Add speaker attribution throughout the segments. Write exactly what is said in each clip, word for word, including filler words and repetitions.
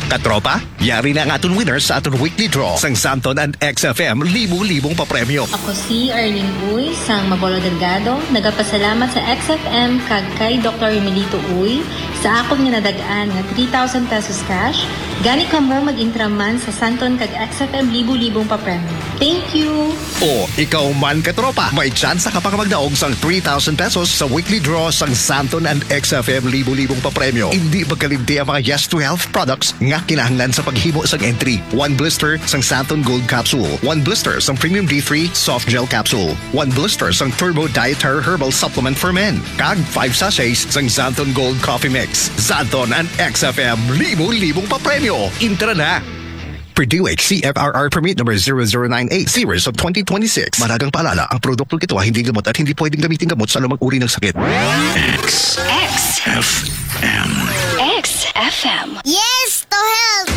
Speaker 1: Katropa, yari na ang aton winner sa aton weekly draw sang Santon and X F M libo-libong papremyo.
Speaker 2: Ako si Arlene Uy, sang Mabolo Delgado. Nagapasalamat sa X F M kag kay Doctor Emilito Uy sa akong nga nadagaan nga three thousand pesos cash. Gani ka mo mag-intraman sa Santon kag X F M libo-libong papremyo. Thank you!
Speaker 1: O, ikaw man katropa, may chance ka pa magdaog sang three thousand pesos sa weekly draw sang Santon and X F M libo-libong papremyo. Hindi magkalinti ang mga Yes to Health products nga kinahanglan sa paghimo sang entry. One blister sang Santon Gold Capsule. One blister sang Premium D three Soft Gel Capsule. One blister sang Turbo Dietary Herbal Supplement for Men. Kag five sachets sang Santon Gold Coffee Mix. Santon and X F M libo-libong papremyo. Intra na! Purdue C F R R Permit number zero zero nine eight series of twenty twenty-six. Maragang paalala, ang produktong ito ay hindi gamot at hindi pwedeng gamitin gamot sa anumang uri ng sakit.
Speaker 3: X X F M
Speaker 4: X F M.
Speaker 5: Yes to Health!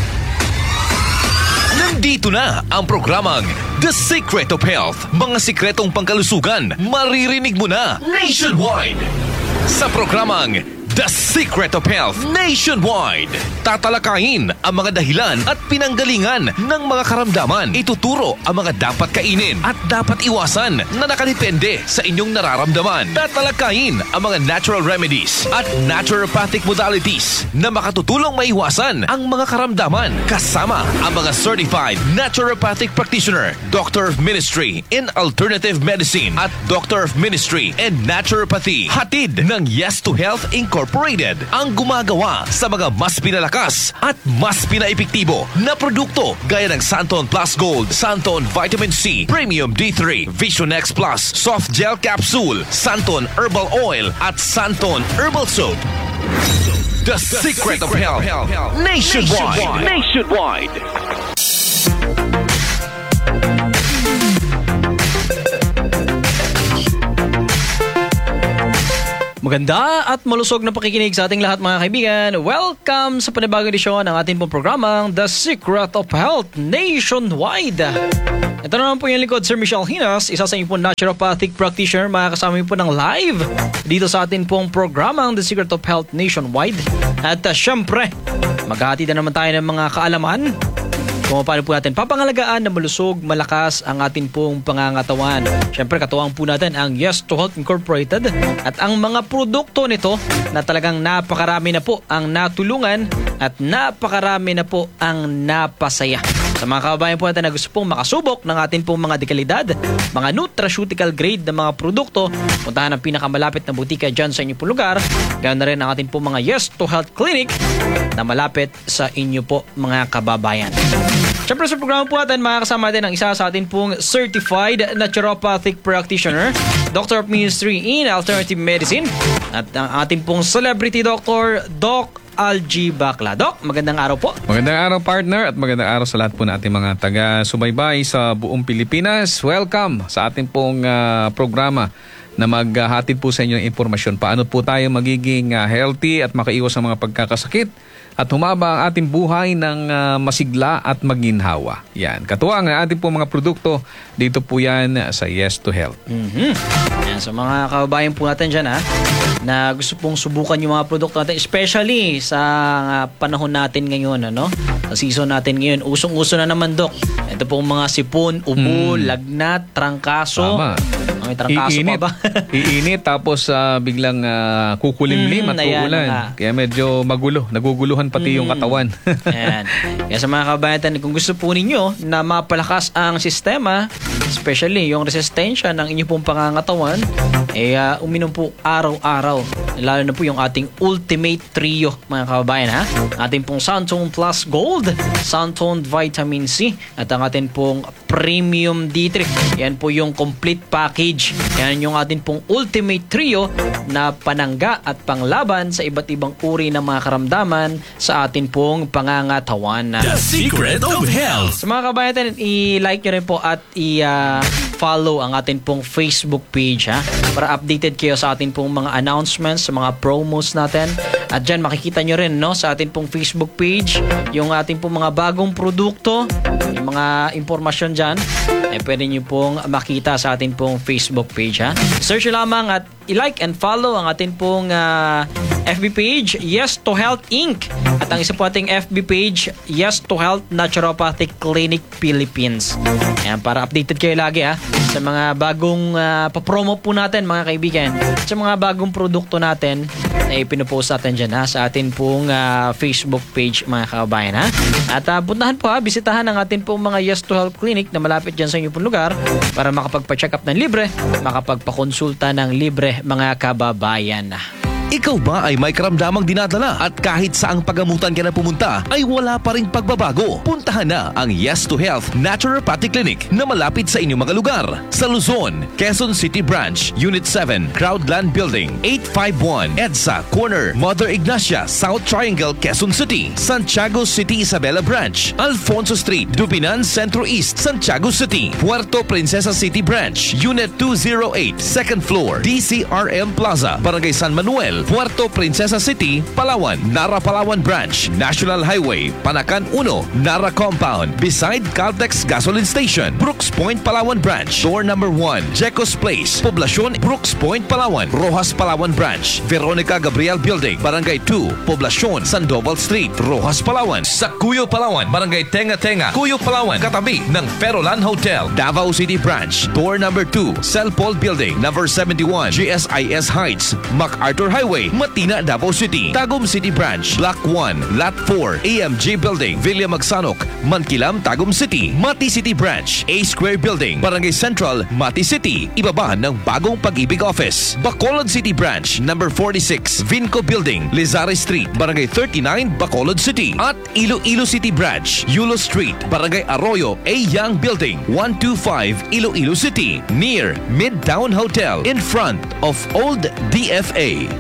Speaker 6: Nandito na ang programang The Secret of Health. Mga sikretong pangkalusugan, maririnig mo na nationwide. Sa programang The Secret of Health Nationwide, tatalakayin ang mga dahilan at pinanggalingan ng mga karamdaman. Ituturo ang mga dapat kainin at dapat iwasan na nakadepende sa inyong nararamdaman. Tatalakayin ang mga natural remedies at naturopathic modalities na makatutulong maiwasan ang mga karamdaman. Kasama ang mga certified naturopathic practitioner, Doctor of Ministry in Alternative Medicine at Doctor of Ministry in Naturopathy. Hatid ng Yes to Health Incorporated. Incorporated ang gumagawa sa mga mas pinalakas at mas pinaepektibo na produkto gaya ng Santon Plus Gold, Santon Vitamin C, Premium D three, Vision X Plus, Soft Gel Capsule, Santon Herbal Oil at Santon Herbal Soap. The, the Secret, Secret of Health, health. Nationwide. Nationwide. Nationwide.
Speaker 7: Maganda at malusog na pakikinig sa ating lahat mga kaibigan. Welcome sa panibagong edisyon ng ating pong programang The Secret of Health Nationwide. Ito naman po yung likod, Sir Michelle Hinas, isa sa inyong po naturopathic practitioner. Makakasama po ng live dito sa ating pong programang The Secret of Health Nationwide. At uh, syempre, maghahati na naman tayo ng mga kaalaman kung paano po natin papangalagaan na malusog, malakas ang ating pong pangangatawan. Siyempre, katuwang po natin ang Yes to Health Incorporated at ang mga produkto nito na talagang napakarami na po ang natulungan at napakarami na po ang napasaya. Sa mga kababayan po natin na gusto pong makasubok ng ating pong mga dekalidad, mga nutraceutical grade na mga produkto, puntahan ang pinakamalapit na butika dyan sa inyo po lugar. Ganoon na rin ang ating pong mga Yes to Health Clinic na malapit sa inyo po mga kababayan. Siyempre sa programa po natin, makakasama natin ang isa sa ating pong certified naturopathic practitioner, Doctor of Ministry in Alternative Medicine, at ang ating pong celebrity doctor, Doc Algie Bacla. Doc, magandang araw po.
Speaker 8: Magandang araw partner at magandang araw sa lahat po natin mga taga-subaybay sa buong Pilipinas. Welcome sa ating pong uh, programa na maghatid po sa inyo ng impormasyon. Paano po tayo magiging uh, healthy at makaiwas sa mga pagkakasakit at humaba ang ating buhay ng uh, masigla at maginhawa. Yan. Katuwang ang ating po mga produkto, dito po yan sa Yes to Health.
Speaker 7: Mm-hmm. Yan, sa mga kababayan po natin dyan ha, na gusto pong subukan yung mga produkto natin, especially sa uh, panahon natin ngayon, ano? Sa season natin ngayon, usong-uso na naman, Dok. Ito pong mga sipon, ubo, mm. lagnat, trangkaso.
Speaker 8: Tama.
Speaker 7: May trangkaso
Speaker 8: Iinit.
Speaker 7: pa ba?
Speaker 8: Iinit tapos uh, biglang uh, kukulimlim mm, at uulan. Kaya medyo magulo. Naguguluhan pati mm. yung katawan.
Speaker 7: Ayan. Kaya sa mga kabayan, kung gusto po ninyo na mapalakas ang sistema, especially yung resistensya ng inyong pong pangangatawan, eh uh, uminom po araw-araw. Lalo na po yung ating Ultimate Trio, mga kababayan ha. Ating pong Santon Plus Gold, Santon Vitamin C, at ang ating pong Premium D three. Yan po yung complete package. Yan yung ating pong Ultimate Trio na panangga at panglaban sa iba't ibang uri ng mga karamdaman sa ating pong pangangatawan.
Speaker 3: The Secret of Health.
Speaker 7: Sa mga kabayan, i-like nyo rin po at i-follow ang ating pong Facebook page ha, para updated kayo sa ating pong mga announcements, sa mga promos natin. At dyan makikita nyo rin no, sa ating pong Facebook page yung ating pong mga bagong produkto, yung mga impormasyon dyan, eh pwede nyo pong makita sa ating pong Facebook page ha. Search lamang at i-like and follow ang ating pong uh, F B page, Yes to Health Incorporated. At ang isa po ating F B page, Yes to Health Naturopathic Clinic Philippines. Ayan, para updated kayo lagi ha, sa mga bagong uh, papromo po natin mga kaibigan. Sa mga bagong produkto natin na ipinopost natin dyan ha, sa atin pong uh, Facebook page mga kababayan ha. At uh, puntahan po ha, bisitahan ang atin pong mga Yes to Health Clinic na malapit dyan sa inyong pong lugar para makapagpa-check up ng libre, makapagpa-konsulta ng libre mga kababayan.
Speaker 6: Ikaw ba ay may karamdamang dinadala at kahit saang pagamutan ka na pumunta ay wala pa ring pagbabago? Puntahan na ang Yes to Health Naturopathic Clinic na malapit sa inyong mga lugar. Sa Luzon, Quezon City Branch, Unit seven, Crowdland Building, eight five one, EDSA Corner, Mother Ignacia, South Triangle, Quezon City. Santiago City Isabela Branch, Alfonso Street, Dubinan Centro East, Santiago City. Puerto Princesa City Branch, Unit two oh eight, second floor, D C R M Plaza, Barangay San Manuel, Puerto Princesa City, Palawan. Nara Palawan Branch, National Highway, Panacan one, Nara Compound, beside Caltex Gasoline Station. Brooks Point Palawan Branch, door number one, Jecos Place, Poblacion, Brooks Point Palawan. Rojas Palawan Branch, Veronica Gabriel Building, Barangay two, Poblacion, Sandoval Street, Rojas Palawan. Sa Cuyo Palawan, Barangay Tenga Tenga, Cuyo Palawan, katabi ng Perolan Hotel. Davao City Branch, door number two, Celpol Building, number seventy-one, G S I S Heights, MacArthur Highway, Matina, Davao City. Tagum City Branch, Block one, Lot four, A M G Building, Villa Magsanok, Mankilam, Tagum City. Mati City Branch, A Square Building, Barangay Central, Mati City. Ibaba ng Bagong Pag-ibig Office. Bacolod City Branch, number forty-six, Vinco Building, Lizare Street, Barangay thirty-nine, Bacolod City. At Iloilo City Branch, Yulo Street, Barangay Arroyo, A Young Building, one twenty-five, Iloilo City. Near Midtown Hotel, in front of Old D F A.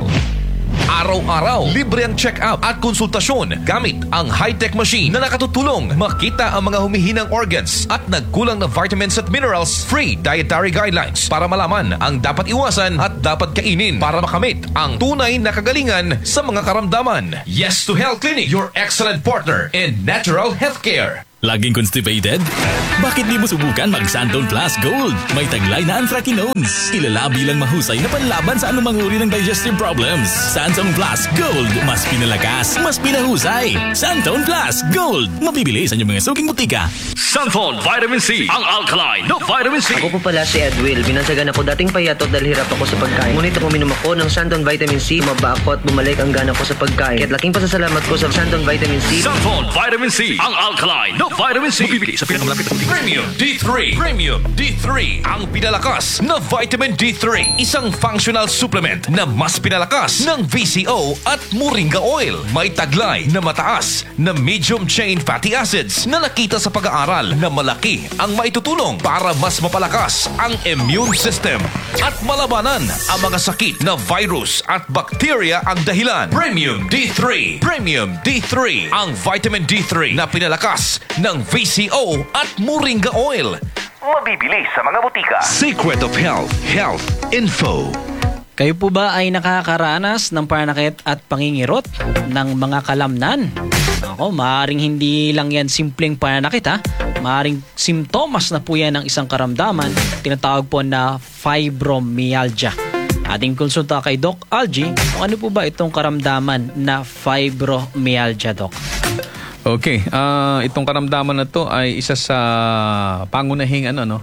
Speaker 6: Araw-araw, libre ang check-up at konsultasyon gamit ang high-tech machine na nakatutulong makita ang mga humihinang organs at nagkulang na vitamins at minerals. Free dietary guidelines para malaman ang dapat iwasan at dapat kainin para makamit ang tunay na kagalingan sa mga karamdaman. Yes to Health Clinic, your excellent partner in natural healthcare.
Speaker 3: Laging constipated? Bakit di mo subukan mag-Santon Plus Gold? May taglay na anthracinones. Kilala bilang mahusay na panlaban sa anumang uri ng digestive problems. Santon Plus Gold. Mas pinalakas, mas pinahusay. Santon Plus Gold. Mabibili sa inyong mga suking butika. Santon Vitamin C. Ang alkaline no vitamin C.
Speaker 5: Ako po pala si Edwil. Binansagan ako dating payatot dahil hirap ako sa pagkain. Ngunit ako uminom ako ng Santon Vitamin C. Maba ako at bumalik ang gana ko sa pagkain. Kaya't laking pasasalamat ko sa Santon Vitamin C.
Speaker 3: Santon Vitamin C. Ang alkaline no vitamin C. Mabibili sa pinakamalapit na butika.
Speaker 6: Premium D three. Premium D three. Ang pinalakas na vitamin D three. Isang functional supplement na mas pinalakas ng V C O at Moringa Oil. May taglay na mataas na medium chain fatty acids na nakita sa pag-aaral na malaki ang maitutulong para mas mapalakas ang immune system at malabanan ang mga sakit na virus at bacteria ang dahilan. Premium D three. Premium D three. Ang vitamin D three na pinalakas ng V C O at Moringa Oil. Mabibili sa mga butika. Secret of Health. Health Info.
Speaker 7: Kayo po ba ay nakakaranas ng pananakit at pangingirot ng mga kalamnan? Ako, maaaring hindi lang yan simpleng pananakit ha. Maaaring simptomas na po yan ng isang karamdaman. Tinatawag po na fibromyalgia. Ating konsulta kay Doc Algie kung ano po ba itong karamdaman na fibromyalgia, Doc.
Speaker 8: Okay, uh, itong karamdaman na to ay isa sa pangunahing ano no,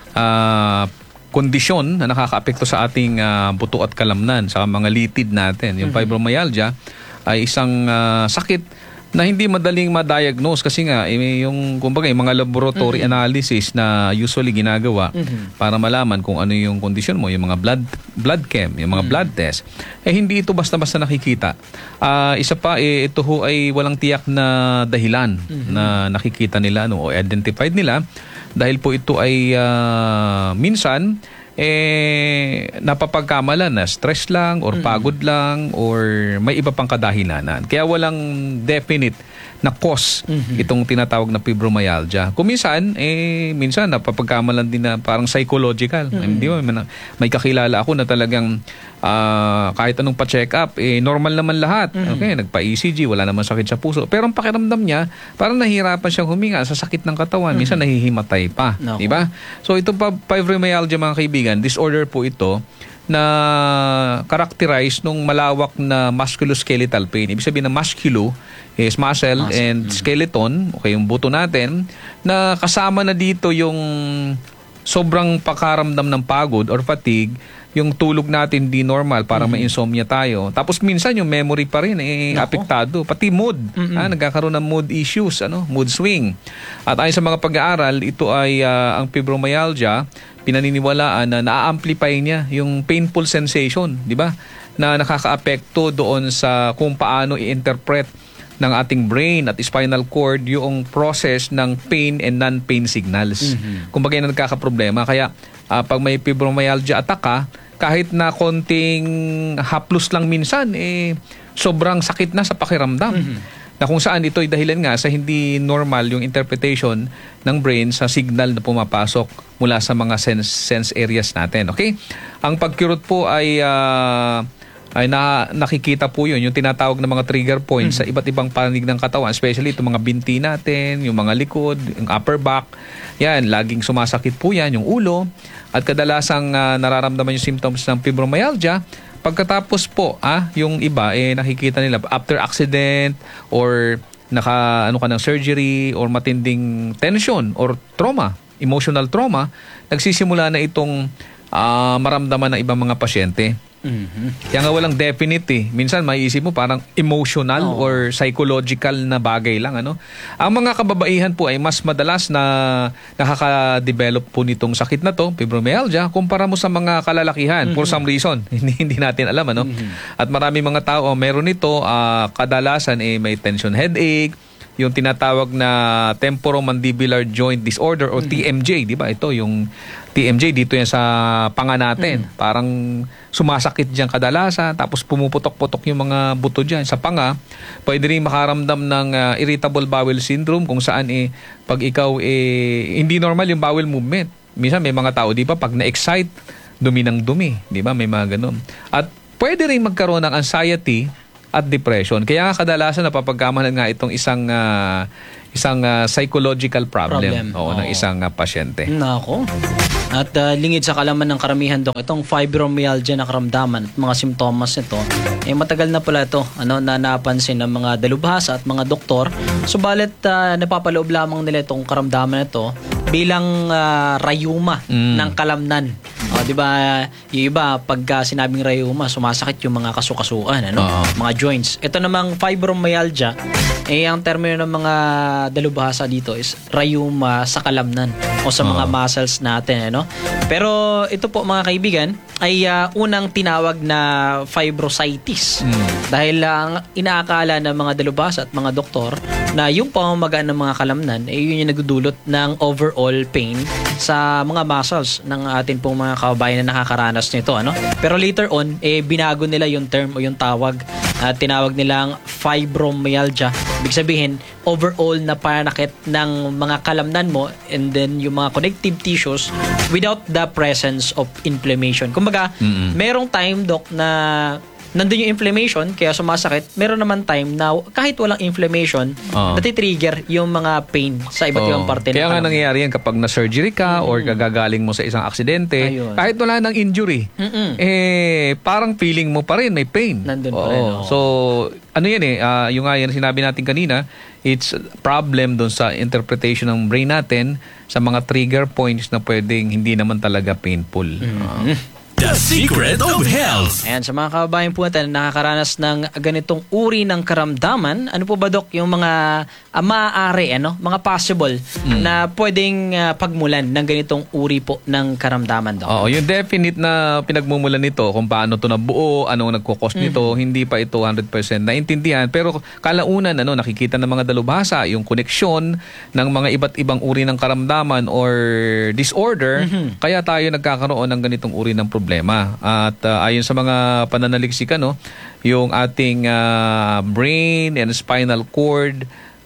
Speaker 8: uh, kondisyon na nakakaapekto sa ating uh, buto at kalamnan sa mga litid natin. Yung mm-hmm. fibromyalgia ay isang uh, sakit na hindi madaling ma-diagnose kasi nga eh, yung kumbaga yung mga laboratory mm-hmm. analysis na usually ginagawa mm-hmm. para malaman kung ano yung kondisyon mo, yung mga blood blood chem, yung mga mm-hmm. blood test, eh hindi ito basta-basta nakikita. Uh, isa pa eh, ito ho ay walang tiyak na dahilan mm-hmm. na nakikita nila no, o identified nila dahil po ito ay uh, minsan eh napapagkamalan na stress lang or pagod mm-hmm. lang or may iba pang kadahilanan. Kaya walang definite na cause mm-hmm. itong tinatawag na fibromyalgia. Kung minsan, eh, minsan napapagkamalan din na parang psychological. Mm-hmm. Hindi ba? May, may kakilala ako na talagang uh, kahit anong pa-check up, eh, normal naman lahat. Mm-hmm. Okay, nagpa-E C G, wala naman sakit sa puso. Pero ang pakiramdam niya, parang nahihirapan siyang huminga sa sakit ng katawan. Minsan mm-hmm. nahihimatay pa. No. Diba? So itong fibromyalgia mga kaibigan, disorder po ito na characterized nung malawak na musculoskeletal pain. Ibig sabihin na musculo is muscle, muscle. and mm-hmm. skeleton, okay, yung buto natin, na kasama na dito yung sobrang pakaramdam ng pagod or fatigue, yung tulog natin di normal, parang mm-hmm. may insomnia tayo. Tapos minsan yung memory pa rin eh apektado, pati mood. Mm-hmm. Ah, nagkakaroon ng mood issues, ano, mood swing. At ayon sa mga pag-aaral, ito ay uh, ang fibromyalgia, pinaniniwalaan na na-amplify niya yung painful sensation, di ba? Na nakakaapekto doon sa kung paano i-interpret ng ating brain at spinal cord yung process ng pain and non-pain signals. Mm-hmm. Kumbaga yan ang nagkakaproblema. Kaya uh, pag may fibromyalgia attack ka, kahit na konting haplos lang minsan, eh, sobrang sakit na sa pakiramdam. Mm-hmm. Na kung saan ito ay dahilan nga sa hindi normal yung interpretation ng brain sa signal na pumapasok mula sa mga sense, sense areas natin. Okay? Ang pagkirot po ay... Uh, ay na, nakikita po yun, yung tinatawag na mga trigger points mm-hmm. sa iba't ibang panig ng katawan, especially itong mga binti natin, yung mga likod, yung upper back. Yan, laging sumasakit po yan, yung ulo. At kadalasang uh, nararamdaman yung symptoms ng fibromyalgia. Pagkatapos po, ah, yung iba, eh, nakikita nila after accident or naka, ano ka ng surgery or matinding tension or trauma, emotional trauma, nagsisimula na itong uh, maramdaman ng ibang mga pasyente. Mm-hmm. Kaya nga walang definite eh. Minsan maiisip mo parang emotional oh. or psychological na bagay lang, ano. Ang mga kababaihan po ay mas madalas na nakaka-develop po nitong sakit na to, fibromyalgia, kumpara mo sa mga kalalakihan mm-hmm. for some reason. hindi hindi natin alam, ano. Mm-hmm. At marami mga tao oh, meron nito, uh, kadalasan eh may tension headache, yung tinatawag na temporomandibular joint disorder o mm-hmm. T M J, di ba? Ito yung T M J, dito yan sa panga natin. Mm-hmm. Parang sumasakit diyan kadalasan, tapos pumuputok-putok yung mga buto diyan sa panga. Pwede rin makaramdam ng uh, irritable bowel syndrome kung saan eh pag ikaw eh hindi normal yung bowel movement. Minsan may mga tao, di ba, pag na-excite, dumi ng dumi, di ba? May mga ganun. At pwede rin magkaroon ng anxiety at depression. Kaya kadalasan napapagkamalan nga itong isang uh, isang uh, psychological problem, problem. Oo, oh. ng isang uh, pasyente.
Speaker 7: Nako. At uh, lingid sa kalaman ng karamihan, Dok, itong fibromyalgia na karamdaman at mga simptomas nito, eh matagal na pala ito, ano, na napansin ng mga dalubhasa at mga doktor. Subalit uh, napapaloob lamang nila itong karamdaman nito bilang uh, rayuma mm. ng kalamnan. O, di ba, yung iba, pagka sinabing rayuma, sumasakit yung mga kasukasuan, ano? Uh-huh. Mga joints. Ito namang fibromyalgia, eh, ang termino ng mga dalubhasa dito is rayuma sa kalamnan o sa mga uh-huh. muscles natin, ano? Pero ito po, mga kaibigan, ay uh, unang tinawag na fibrositis. Mm. Dahil ang uh, inaakala ng mga dalubhasa at mga doktor na yung pamamagaan ng mga kalamnan, eh, yun yung nagdudulot ng overall pain sa mga muscles ng atin pong mga kababayan na nakakaranas nito, ano? Pero later on, eh, binago nila yung term o yung tawag at uh, tinawag nilang fibromyalgia. Ibig sabihin, overall na panakit ng mga kalamnan mo and then yung mga connective tissues without the presence of inflammation. Kumbaga, mm-hmm. merong time, Doc, na nandun yung inflammation, kaya sumasakit. Meron naman time na kahit walang inflammation, uh-huh. natitrigger yung mga pain sa iba't ibang
Speaker 8: uh-huh.
Speaker 7: parte.
Speaker 8: Kaya nga nangyayari yan kapag na-surgery ka mm-hmm. or kagagaling mo sa isang aksidente, ayun. Kahit wala nang injury, mm-hmm. eh parang feeling mo pa rin may pain.
Speaker 7: Nandun pa rin.
Speaker 8: Oh. So, ano yan eh, uh, yung nga yan sinabi natin kanina, it's problem doon sa interpretation ng brain natin sa mga trigger points na pwedeng hindi naman talaga painful. Mm-hmm. Uh,
Speaker 3: The Secret of Health.
Speaker 7: Ayan, sa mga kababayan po natin nakakaranas ng ganitong uri ng karamdaman, ano po ba, Dok, yung mga uh, maaari, ano, mga possible mm. na pwedeng uh, pagmulan ng ganitong uri po ng karamdaman, Dok?
Speaker 8: Oo, yung definite na pinagmumulan nito, kung paano ito nabuo, anong nagkukos mm-hmm. nito, hindi pa ito one hundred percent naintindihan. Pero kalaunan, ano, nakikita ng mga dalubhasa yung koneksyon ng mga iba't ibang uri ng karamdaman or disorder, mm-hmm. kaya tayo nagkakaroon ng ganitong uri ng problema. At uh, ayon sa mga pananaliksika, no, yung ating uh, brain and spinal cord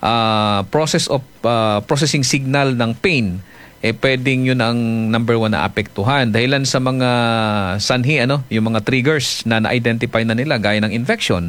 Speaker 8: uh, process of uh, processing signal ng pain, eh pwedeng yun ang number one na apektuhan. Dahilan sa mga sanhi, ano, yung mga triggers na na-identify na nila gaya ng infection,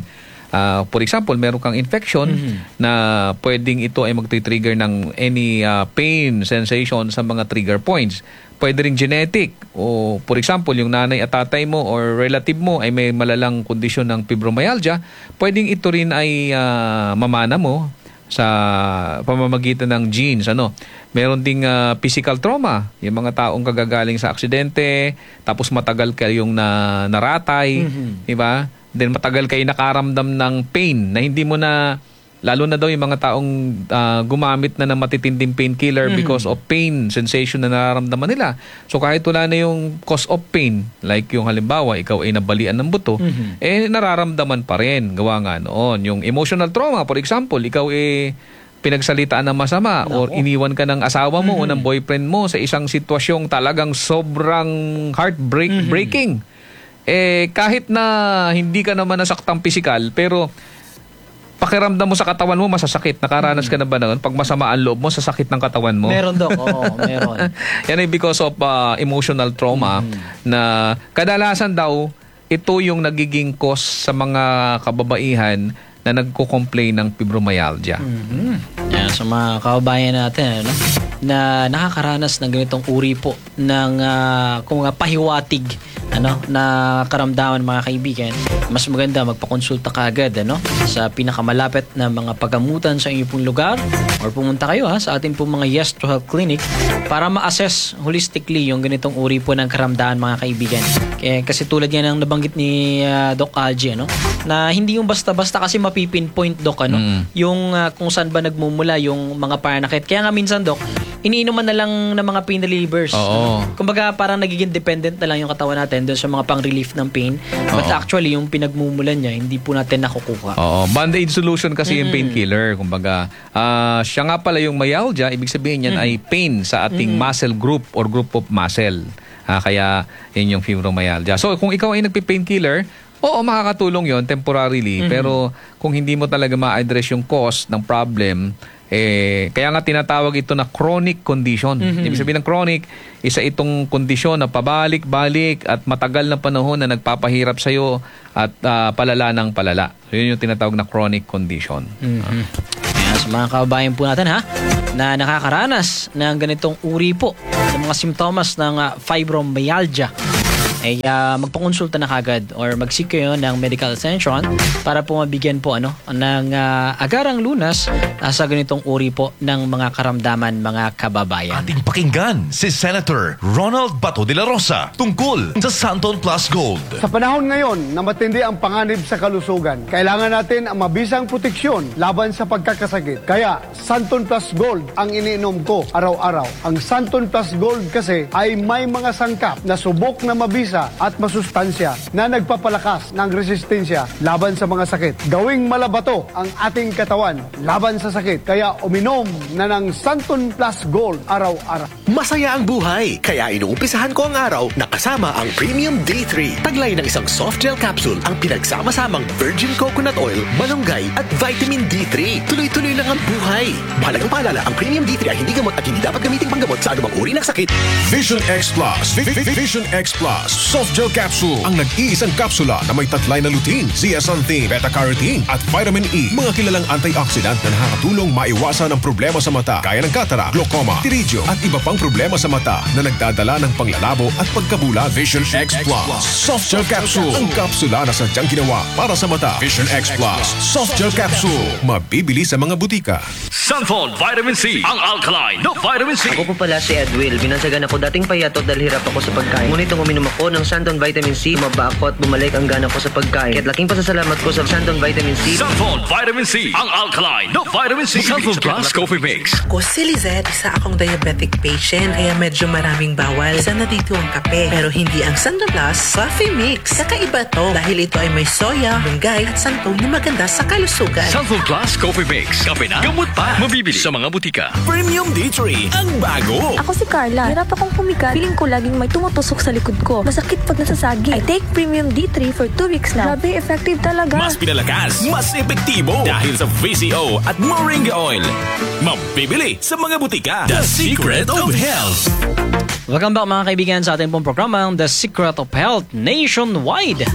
Speaker 8: uh, for example, meron kang infection mm-hmm. na pwedeng ito ay magti-trigger ng any uh, pain sensation sa mga trigger points. Pwede ring genetic o for example, yung nanay at tatay mo or relative mo ay may malalang kondisyon ng fibromyalgia, pwedeng ito rin ay uh, mamana mo sa pamamagitan ng genes. Ano? Meron ding uh, physical trauma, yung mga taong kagagaling sa aksidente, tapos matagal kayong na, naratay, mm-hmm. di ba? Then matagal kayo nakaramdam ng pain na hindi mo na, lalo na daw yung mga taong uh, gumamit na ng matitinding painkiller mm-hmm. because of pain sensation na nararamdaman nila. So kahit wala na yung cause of pain, like yung halimbawa, ikaw ay nabalian ng buto, mm-hmm. eh nararamdaman pa rin. Gawa nga noon. Yung emotional trauma, for example, ikaw eh pinagsalitaan ng masama no. or iniwan ka ng asawa mo mm-hmm. o ng boyfriend mo sa isang sitwasyong talagang sobrang heartbreaking. Mm-hmm. Eh kahit na hindi ka naman nasaktang pisikal, pero pakiramdam mo sa katawan mo masasakit. Nakaranas ka na ba noon? Pag masama ang loob mo, sasakit ng katawan mo?
Speaker 7: Meron, Dok. Oo, meron.
Speaker 8: Yan ay because of uh, emotional trauma mm. na kadalasan daw, ito yung nagiging cause sa mga kababaihan na nagko-complain ng fibromyalgia.
Speaker 7: Mm-hmm. Yan, sa mga kababayan natin, ano? Na nakakaranas ng ganitong uri po ng uh, kung nga pahiwatig ano na karamdaman, mga kaibigan, mas maganda magpakonsulta ka agad ano sa pinakamalapit na mga pagamutan sa inyong pong lugar or pumunta kayo ha sa ating pong mga Yes to Health Clinic para ma-assess holistically yung ganitong uri po ng karamdaman, mga kaibigan. Kaya, kasi tulad yan ang nabanggit ni uh, Doc Algie ano na hindi yung basta-basta kasi mapipinpoint, Doc, ano mm. yung uh, kung saan ba nagmumula yung mga pananakit. Kaya nga minsan, Doc, iniinuman na lang ng mga pain relievers.
Speaker 8: Oo.
Speaker 7: Ano? Kumbaga parang nagiging dependent na lang yung katawan natin doon sa mga pang-relief ng pain. But Oo. actually, yung pinagmumulan niya, hindi po natin nakukuha.
Speaker 8: Oo. Band-aid solution kasi mm-hmm. yung painkiller. Kumbaga, uh, siya nga pala yung myalgia, ibig sabihin yan mm-hmm. ay pain sa ating mm-hmm. muscle group or group of muscle. Uh, kaya yun yung fibromyalgia. So, kung ikaw ay nagpi-painkiller, oo, makakatulong yon temporarily. Mm-hmm. Pero kung hindi mo talaga ma-address yung cause ng problem, eh, kaya nga tinatawag ito na chronic condition. Mm-hmm. Ibig sabihin ng chronic, isa itong kondisyon na pabalik-balik at matagal na panahon na nagpapahirap sa'yo at uh, palala ng palala. So, yun yung tinatawag na chronic condition.
Speaker 7: Mm-hmm. Kaya sa mga kababayan po natin ha, na nakakaranas ng ganitong uri po ng mga simptomas ng uh, fibromyalgia, ay uh, magpakonsulta na kagad or mag-seek kayo ng medical attention para po mabigyan po ano ng uh, agarang lunas uh, sa ganitong uri po ng mga karamdaman, mga kababayan.
Speaker 6: Ating pakinggan si Senator Ronald Bato de la Rosa tungkol sa Santon Plus Gold.
Speaker 9: Sa panahon ngayon na matindi ang panganib sa kalusugan, kailangan natin ang mabisang proteksyon laban sa pagkakasakit. Kaya Santon Plus Gold ang iniinom ko araw-araw. Ang Santon Plus Gold kasi ay may mga sangkap na subok na mabisa at masustansya na nagpapalakas ng resistensya laban sa mga sakit. Gawing malabato ang ating katawan laban sa sakit. Kaya uminom na ng Santon Plus Gold araw-araw.
Speaker 1: Masaya ang buhay, kaya inuumpisahan ko ang araw na kasama ang Premium D three. Taglay ng isang soft gel capsule ang pinagsama-samang virgin coconut oil, malunggay at vitamin D three. Tuloy-tuloy lang ang buhay. Mahalagang paalala, ang Premium D three ay hindi gamot at hindi dapat gamitin panggamot sa anumang uri ng sakit.
Speaker 10: Vision X Plus. Vision X Plus. Soft gel capsule. Ang nag-iisang kapsula na may tatlay na lutein, zeaxanthin, beta-carotene at vitamin E. Mga kilalang antioxidant na nakakatulong maiwasan ang problema sa mata gaya ng cataract, glaucoma, pterygium at iba pang problema sa mata na nagdadala ng panglalabo at pagkabula. Vision X Plus. Soft gel capsule. Ang kapsula na sadyang ginawa para sa mata. Vision X Plus. Soft gel capsule. Mabibili sa mga butika.
Speaker 3: Santon Vitamin C. Ang alkaline no vitamin C.
Speaker 5: Ako po pala si Edwil. Binansagan ako dating payatot dahil hirap ako sa pagkain. Ngunit nung uminom ako ng Santon Vitamin C, maba ako at bumalik ang gana ko sa pagkain. Kaya't laking pasasalamat ko sa Santon Vitamin C.
Speaker 3: Santon Vitamin C. Ang alkaline no vitamin C. Santon Plus Coffee Mix.
Speaker 11: Ako si Lizette, isa akong diabetic patient kaya medyo maraming bawal. Isa na dito ang kape. Pero hindi ang Santon Plus Coffee Mix. Kakaiba to dahil ito ay may soya, lunggay at santol na maganda sa kalusugan.
Speaker 3: Santon Plus Coffee Mix. Kape na, gamot pa. Mabibili sa mga butika.
Speaker 12: Premium D three. Ang bago.
Speaker 13: Ako si Carla. Hirap akong pumikat. Feeling ko laging may tumutusok sa likod ko. Masakit pag nasasagi. I take Premium D three for two weeks now. Grabe, effective talaga.
Speaker 12: Mas pinalakas, mas epektibo dahil sa V C O at Moringa Oil. Mabibili sa mga butika. The Secret of Health.
Speaker 7: Welcome back, mga kaibigan, sa ating pong programang The Secret of Health Nationwide.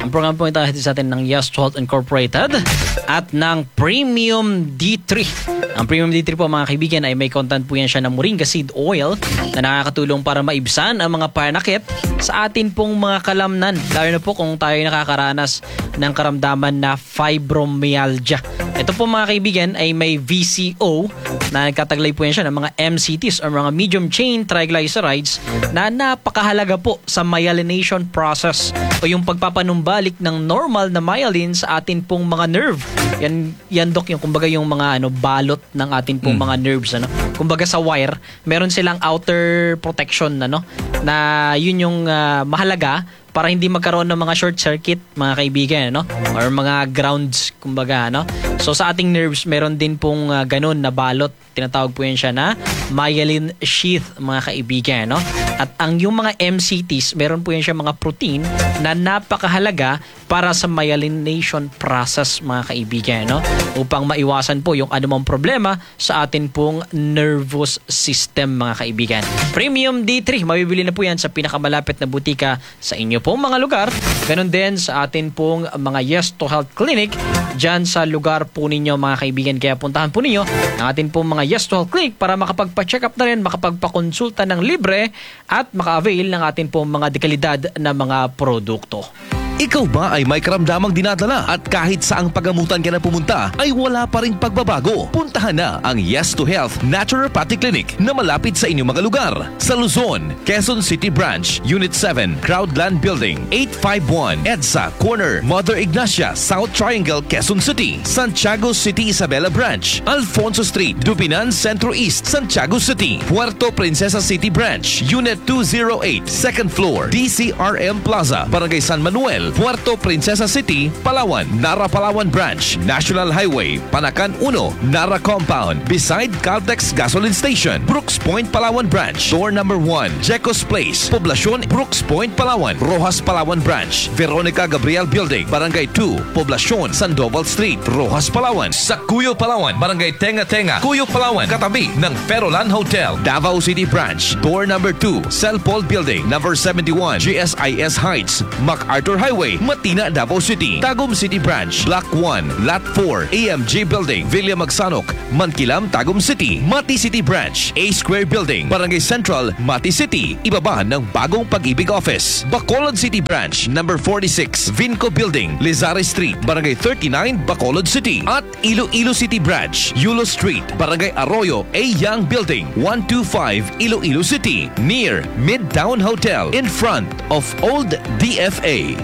Speaker 7: Ang program po ito ay sa atin ng Yes to Health Incorporated at ng Premium D three. Ang Premium D three po mga kaibigan ay may content po yan siya ng moringa seed oil na nakakatulong para maibsan ang mga panakit sa atin pong mga kalamnan. Lalo na po kung tayo nakakaranas ng karamdaman na fibromyalgia. Ito po mga kaibigan ay may V C O na nagkataglay po yan siya ng mga M C Ts or mga medium chain triglycerides na napakahalaga po sa myelination process o yung pagpapanumbalik ng normal na myelin sa atin pong mga nerve. Yan, yan Dok, yung kumbaga yung mga ano, balot ng atin pong mm. mga nerves. Ano? Kumbaga sa wire, meron silang outer protection ano, na yun yung uh, mahalaga para hindi magkaroon ng mga short circuit mga kaibigan no or mga grounds kumbaga no. So sa ating nerves meron din pong uh, ganun na balot, tinatawag po yan siya na myelin sheath mga kaibigan no. At ang yung mga M C Ts meron po yan siya mga protein na napakahalaga para sa myelination process mga kaibigan no, upang maiwasan po yung anumang problema sa atin pong nervous system mga kaibigan. Premium D three mabibili na po yan sa pinakamalapit na butika sa inyo pong mga lugar. Ganon din sa atin pong mga Yes to Health Clinic dyan sa lugar po ninyo mga kaibigan. Kaya puntahan po ninyo ang atin pong mga Yes to Health Clinic para makapagpa-check up na rin, makapagpakonsulta ng libre at maka-avail ng atin pong mga dekalidad na mga produkto.
Speaker 6: Ikaw ba ay may karamdamang dinadala at kahit saang pagamutan ka na pumunta ay wala pa ring pagbabago? Puntahan na ang Yes to Health Naturopathic Clinic na malapit sa inyong mga lugar. Sa Luzon, Quezon City Branch, Unit seven, Crowdland Building, eight five one, EDSA Corner, Mother Ignacia, South Triangle, Quezon City. Santiago City Isabela Branch, Alfonso Street, Dupinan Centro East, Santiago City. Puerto Princesa City Branch, Unit two oh eight, second floor, D C R M Plaza, Barangay San Manuel, Puerto Princesa City, Palawan. Nara Palawan Branch, National Highway, Panacan one, Nara Compound, beside Caltex Gasoline Station. Brooks Point Palawan Branch, door number one, Jecos Place, Poblacion, Brooks Point Palawan. Rojas Palawan Branch, Veronica Gabriel Building, Barangay two, Poblacion, Sandoval Street, Rojas Palawan. Sa Cuyo Palawan, Barangay Tenga Tenga, Cuyo Palawan, katabi ng Ferolan Hotel. Davao City Branch, door number two, Celpol Building, number seventy-one, G S I S Heights, MacArthur Highway, Matina, Davao City. Tagum City Branch, Block one, Lot four, A M G Building, Villa Magsanok, Mankilam, Tagum City. Mati City Branch, A Square Building, Barangay Central, Mati City, ibaba ng Bagong Pag-ibig Office. Bacolod City Branch, number forty-six, Vinco Building, Lizares Street, Barangay thirty-nine, Bacolod City. At Iloilo City Branch, Yulo Street, Barangay Arroyo, A Young Building, one twenty-five, Iloilo City, near Midtown Hotel, in front of Old D F A.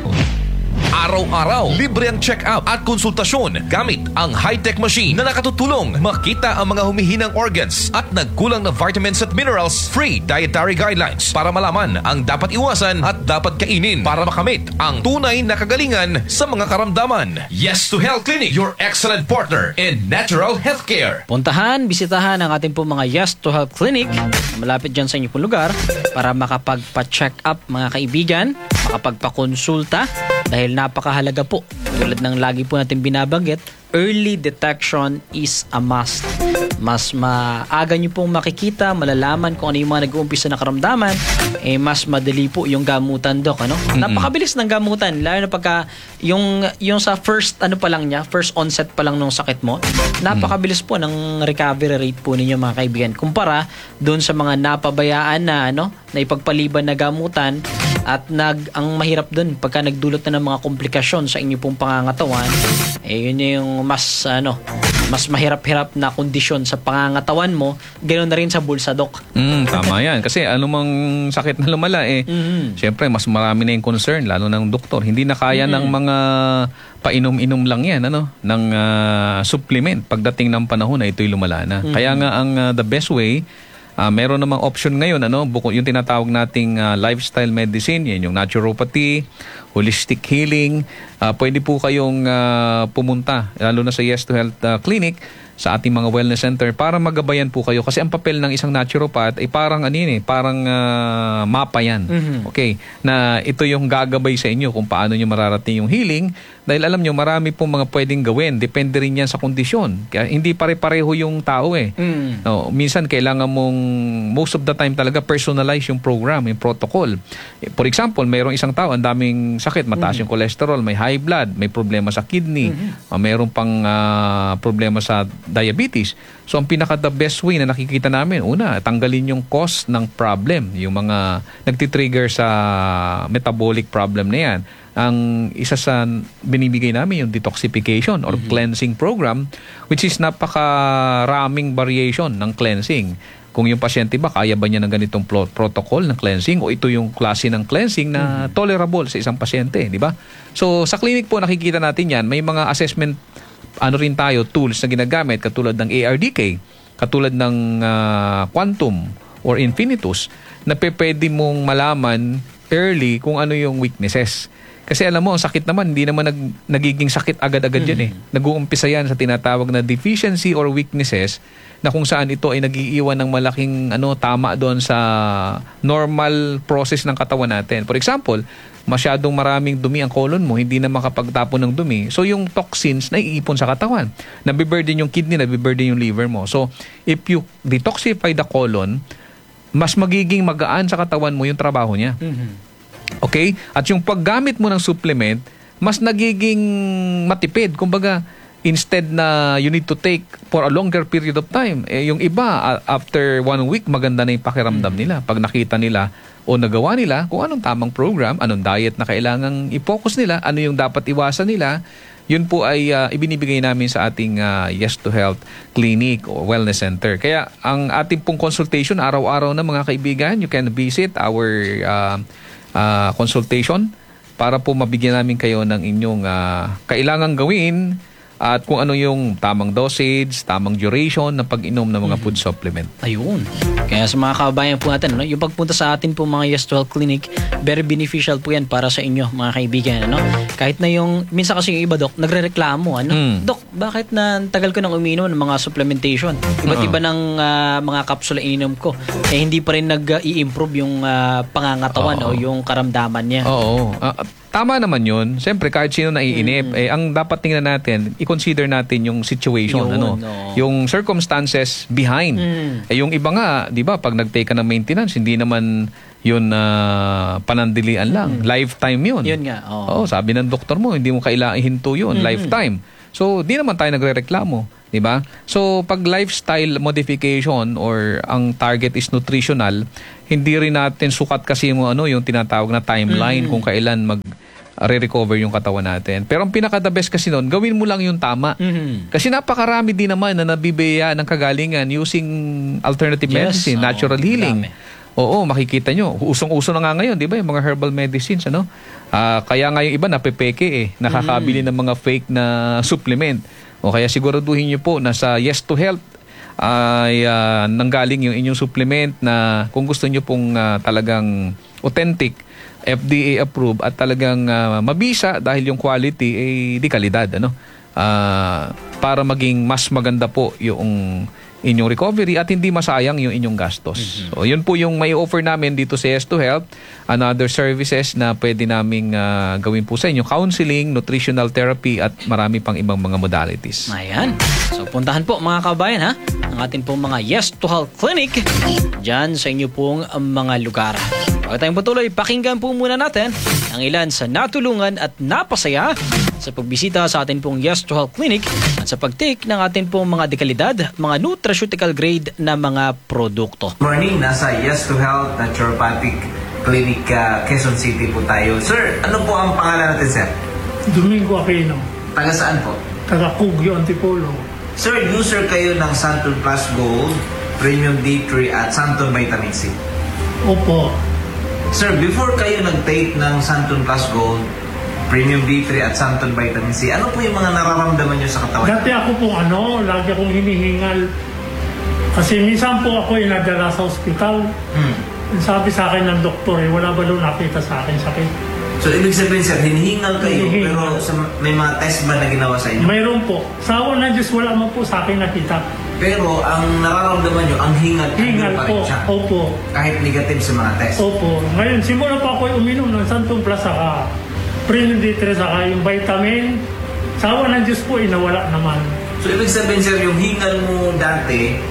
Speaker 6: Araw-araw, libre ang check-up at konsultasyon gamit ang high-tech machine na nakatutulong makita ang mga humihinang organs at nagkulang na vitamins at minerals. Free dietary guidelines para malaman ang dapat iwasan at dapat kainin para makamit ang tunay na kagalingan sa mga karamdaman. Yes to Health Clinic, your excellent partner in natural healthcare.
Speaker 7: Puntahan, bisitahan ang ating po mga Yes to Health Clinic malapit dyan sa inyo pong lugar para makapagpa-check up mga kaibigan, makapagpa-konsulta dahil napakahalaga po. Tulad ng lagi po natin binabanggit, early detection is a must. Mas maaga nyo pong makikita, malalaman kung ano yung mga nag-uumpisa na karamdaman, eh mas madali po yung gamutan, Dok. Ano? Mm-hmm. Napakabilis ng gamutan, lalo na pagka yung, yung sa first ano pa lang niya, first onset pa lang ng sakit mo, napakabilis po ng recovery rate po ninyo mga kaibigan. Kumpara doon sa mga napabayaan na ano, na ipagpaliban na gamutan at nag ang mahirap doon pagka nagdulot na ng mga komplikasyon sa inyo pong pangangatawan, eh yun yung mas ano, mas mahirap-hirap na kondisyon sa pangangatawan mo, ganoon na rin sa bulsa, Dok.
Speaker 8: Mm, tama yan. Kasi anumang sakit na lumala, eh, mm-hmm. syempre, mas marami na yung concern, lalo ng doktor. Hindi na kaya mm-hmm. ng mga painom-inom lang yan, ano, ng uh, supplement pagdating ng panahon na ito'y lumala na. Mm-hmm. Kaya nga, ang uh, the best way, Uh, meron namang option ngayon, ano, bukod yung tinatawag nating uh, lifestyle medicine, yan yung naturopathy, holistic healing. Uh, pwede po kayong uh, pumunta, lalo na sa Yes to Health uh, Clinic, sa ating mga wellness center para magabayan po kayo. Kasi ang papel ng isang naturopath ay parang ano yun eh, parang uh, mapa yan. Mm-hmm. Okay, na ito yung gagabay sa inyo kung paano nyo mararating yung healing. Dahil alam nyo, marami pong mga pwedeng gawin. Depende rin yan sa kondisyon. Kaya hindi pare-pareho yung tao eh. Mm. No, minsan kailangan mong, most of the time talaga, personalize yung program, yung protocol. For example, mayroong isang tao, ang daming sakit, mataas
Speaker 7: Mm-hmm.
Speaker 8: yung cholesterol, may high blood, may problema sa kidney,
Speaker 7: Mm-hmm.
Speaker 8: uh, mayroon pang uh, problema sa diabetes. So ang pinaka the best way na nakikita namin, una, tanggalin yung cause ng problem, yung mga nagtitrigger sa metabolic problem na yan. Ang isa sa binibigay namin yung detoxification or mm-hmm. cleansing program, which is napakaraming variation ng cleansing. Kung yung pasyente ba, kaya ba niya ng ganitong pro- protocol ng cleansing o ito yung klase ng cleansing na mm-hmm. tolerable sa isang pasyente, di ba? So sa clinic po nakikita natin yan, may mga assessment ano rin tayo, tools na ginagamit katulad ng A R D K, katulad ng uh, Quantum or Infinitus na pwede mong malaman early kung ano yung weaknesses. Kasi alam mo, ang sakit naman, hindi naman nag, nagiging sakit agad-agad mm-hmm. yan eh. Nag-uumpisa yan sa tinatawag na deficiency or weaknesses na kung saan ito ay nag-iiwan ng malaking ano tama doon sa normal process ng katawan natin. For example, masyadong maraming dumi ang colon mo, hindi na makapagtapon ng dumi. So yung toxins na iipon sa katawan. Nabiburden yung kidney, nabiburden yung liver mo. So if you detoxify the colon, mas magiging magaan sa katawan mo yung trabaho niya.
Speaker 7: Mm-hmm.
Speaker 8: Okay? At yung paggamit mo ng supplement, mas nagiging matipid. Kumbaga, instead na you need to take for a longer period of time, eh, yung iba, after one week, maganda na yung pakiramdam mm-hmm. nila. Pag nakita nila o nagawa nila kung anong tamang program, anong diet na kailangang i-focus nila, ano yung dapat iwasan nila, yun po ay uh, ibinibigay namin sa ating uh, Yes to Health Clinic o Wellness Center. Kaya ang ating pong consultation, araw-araw na mga kaibigan, you can visit our uh, uh, consultation para po mabigyan namin kayo ng inyong uh, kailangang gawin at kung ano yung tamang dosage, tamang duration ng pag-inom ng mga mm-hmm. food supplement.
Speaker 7: Ayun. Kaya sa mga kababayan po natin, ano, yung pagpunta sa atin po mga Yes to Health Clinic, very beneficial po yan para sa inyo, mga kaibigan. Ano? Kahit na yung, minsan kasi yung iba, Dok, nagre-reklamo. Ano? Mm. Dok, bakit na tagal ko nang uminom ng mga supplementation? Iba't uh-huh. iba ng uh, mga kapsula ininom ko. Eh, hindi pa rin nag-i-improve yung uh, pangangatawan uh-huh. o yung karamdaman niya.
Speaker 8: Oo. Uh, Tama naman yun. Siyempre, kahit sino naiinip, mm. eh, ang dapat tingnan natin, i-consider natin yung situation, yun, ano, no. yung circumstances behind. Mm. Eh, yung iba nga, di ba, pag nag-take ka ng maintenance, hindi naman yun uh, panandilian lang. Mm. Lifetime yun.
Speaker 7: Yun nga.
Speaker 8: Oh. Oh, sabi ng doktor mo, hindi mo kailangan ihinto yun. Mm. Lifetime. So, di naman tayo nagre-reklamo. Diba? So, pag lifestyle modification or ang target is nutritional, hindi rin natin sukat kasi yung, ano, yung tinatawag na timeline mm-hmm. kung kailan mag re-recover yung katawan natin. Pero ang pinaka-the best kasi nun, gawin mo lang yung tama. Mm-hmm. Kasi napakarami din naman na nabibigyan ng kagalingan using alternative yes. medicine, oh, natural healing. Dami. Oo, makikita nyo. Usong-uso na nga ngayon, di ba? Yung mga herbal medicines, ano? Uh, kaya nga yung iba napepeke eh. Nakakabili mm-hmm. ng mga fake na supplement. O kaya siguraduhin niyo po na sa Yes to Health ay uh, nanggaling yung inyong supplement na kung gusto niyo pong uh, talagang authentic, F D A approved at talagang uh, mabisa dahil yung quality ay di kalidad, ano? Uh, para maging mas maganda po yung inyong recovery at hindi masayang yung inyong gastos. Mm-hmm. So, yun po yung may offer namin dito sa Yes to Health. Another services na pwede naming uh, gawin po sa inyo. Counseling, nutritional therapy, at marami pang ibang mga modalities.
Speaker 7: Ayan. So, puntahan po mga kabayan ha, ang atin pong mga Yes to Health Clinic dyan sa inyo pong mga lugar. Bago tayong patuloy, pakinggan po muna natin ang ilan sa natulungan at napasaya sa pagbisita sa atin pong Yes to Health Clinic at sa pag-take ng atin pong mga dekalidad, mga nutraceutical grade na mga produkto.
Speaker 14: Morning, nasa Yes to Health Naturopathic Clinic uh, Quezon City po tayo. Sir, ano po ang pangalan natin, sir?
Speaker 15: Domingo Aquino.
Speaker 14: Taga saan po?
Speaker 15: Taga Cugyo, Antipolo.
Speaker 14: Sir, user kayo ng Santon Plus Gold, Premium D three at Santon Vitamin C.
Speaker 15: Opo.
Speaker 14: Sir, before kayo nag-take ng Santon Plus Gold, Premium D three at Santon Vitamin C, ano po yung mga nararamdaman nyo sa katawan?
Speaker 15: Dati ako pong ano, lagi akong hinihingal. Kasi minsan po ako yung nadala sa ospital. Hmm. Sabi sa akin ng doktor, eh, wala ba daw nakita sa akin sakit?
Speaker 14: So, ibig sabihin, sir, hinihingal kayo, hinihingal. Pero sa, may mga test ba na ginawa sa inyo?
Speaker 15: Mayroon po. Sa awan na Diyos, wala man po sa akin nakita.
Speaker 14: Pero ang nararamdaman nyo, ang hingal,
Speaker 15: hingal
Speaker 14: pa
Speaker 15: po.
Speaker 14: Rin siya.
Speaker 15: Opo.
Speaker 14: Kahit negative sa mga test.
Speaker 15: Opo. Ngayon, simula pa ako uminom ng Santon Plus saka Premium D three saka yung vitamin. Sa awan ng Diyos po, inawala naman.
Speaker 14: So, ibig sabihin, sir, yung hingal mo dati,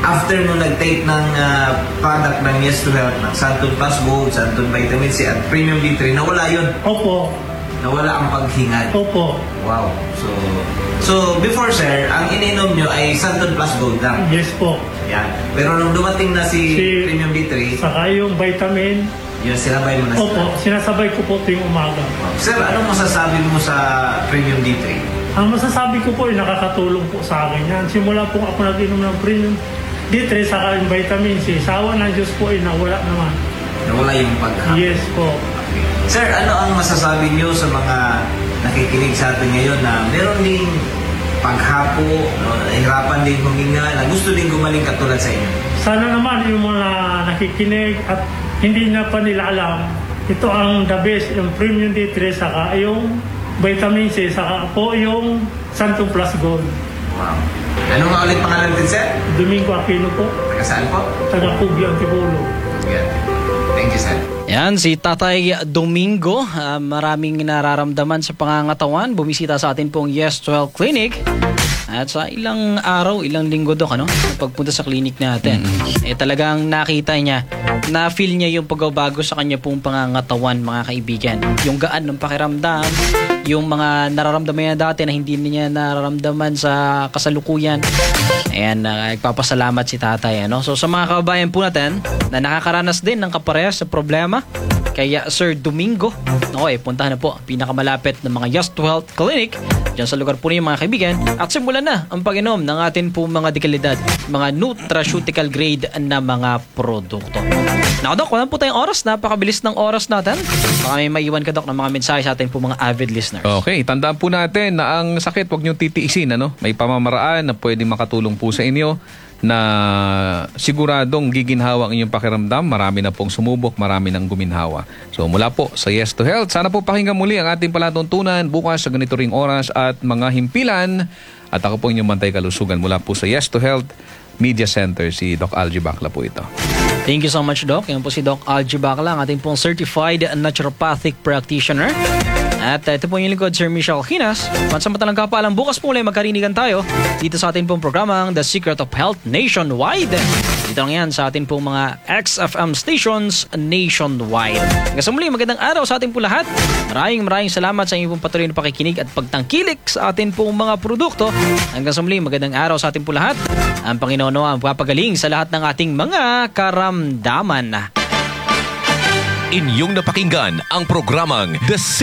Speaker 14: after nung nag-take ng uh, product ng Yes to Health, ng Santon Plus Gold, Santon Vitamin C at Premium D three, nawala yun?
Speaker 15: Opo.
Speaker 14: Nawala ang paghingal?
Speaker 15: Opo.
Speaker 14: Wow. So, so before sir, ang ininom nyo ay Santon Plus Gold lang?
Speaker 15: Yes po.
Speaker 14: Yan. Pero nung dumating na si, si Premium D three,
Speaker 15: saka yung vitamin,
Speaker 14: yun, sinabay mo na
Speaker 15: sila? Opo, sinasabay ko po tuwing umaga.
Speaker 14: Wow. Sir, anong masasabi mo sa Premium D three?
Speaker 15: Ang masasabi ko po ay nakakatulong po sa akin yan. Simula po ako nag-inom ng Premium D three saka yung vitamin C. Sa awa ng Diyos po ay nawala naman.
Speaker 14: Nawala yung paghapo?
Speaker 15: Yes po.
Speaker 14: Okay. Sir, ano ang masasabi niyo sa mga nakikinig sa atin ngayon na meron ding paghapo, no, nahihirapan din huminga, na gusto din gumaling katulad sa inyo?
Speaker 15: Sana naman yung mga nakikinig at hindi na pa nila alam, ito ang the best, yung Premium D three saka yung vitamin C saka po yung Santon Plus Gold.
Speaker 14: Wow. Ano nga ulit pangalan din, sir?
Speaker 15: Domingo Aquino po.
Speaker 14: Taga saan po?
Speaker 15: Taga Pugi, Antipolo.
Speaker 14: Yeah. Thank you, sir.
Speaker 7: Yan, si Tatay Domingo, uh, maraming nararamdaman sa pangangatawan. Bumisita sa atin pong Yes to Health Clinic. At sa ilang araw, ilang linggo dok, ano, pagpunta sa clinic natin, mm-hmm. eh talagang nakita niya, na-feel niya yung pagbabago sa kanya pong pangangatawan, mga kaibigan. Yung gaan ng pakiramdam, yung mga nararamdaman niya dati na hindi niya nararamdaman sa kasalukuyan. Ayan, uh, nagpapasalamat si tatay. Ano? So sa mga kababayan po natin na nakakaranas din ng kaparehas sa problema, kaya Sir Domingo, okay, puntahan na po ang pinakamalapit ng mga Yes to Health Clinic dyan sa lugar po niyo mga kaibigan, at simulan na ang pag-inom ng atin po mga dekalidad, mga nutraceutical grade na mga produkto. Now Dok, wala po tayong oras, napakabilis ng oras natin. Baka may maiwan ka Dok ng mga mensahe sa atin po mga avid listeners.
Speaker 8: Okay, tandaan po natin na ang sakit huwag niyong titiisin, ano? May pamamaraan na pwedeng makatulong po sa inyo na siguradong giginhawa ang inyong pakiramdam. Marami na pong sumubok, marami nang guminhawa. So mula po sa Yes to Health, sana po pakinggan muli ang ating palatuntunan bukas sa ganito ring oras at mga himpilan. At ako po inyong Bantay Kalusugan mula po sa Yes to Health Media Center, si Doc Algie Bacla po ito.
Speaker 7: Thank you so much, Doc. Yan po si Doc Algie Bacla, ang ating pong certified naturopathic practitioner. At ito po yung lingkod, Sir Michelle Hinas. Pansamantalang kapalang bukas po ulit magkarinigan tayo dito sa ating pong programang The Secret of Health Nationwide. Dito lang yan sa ating pong mga X F M stations nationwide. Hanggang sa muli, magandang araw sa ating po lahat. Maraming maraming salamat sa inyong pong patuloy na pakikinig at pagtangkilik sa ating pong mga produkto. Hanggang sa muli, magandang araw sa ating po lahat. Ang Panginoon ang papagaling sa lahat ng ating mga karamdaman.
Speaker 6: Inyong napakinggan ang programang The